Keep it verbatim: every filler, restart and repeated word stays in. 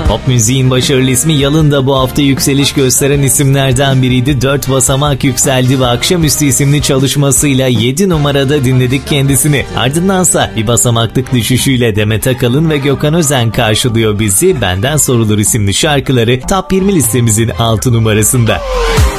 Pop müziğin başarılı ismi Yalın da bu hafta yükseliş gösteren isimlerden biriydi. dört basamak yükseldi ve Akşamüstü isimli çalışmasıyla yedi numarada dinledik kendisini. Ardındansa bir basamaklık düşüşüyle Demet Akalın ve Gökhan Özen karşılıyor bizi. Benden Sorulur isimli şarkıları Top yirmi listemizin altı numarasında.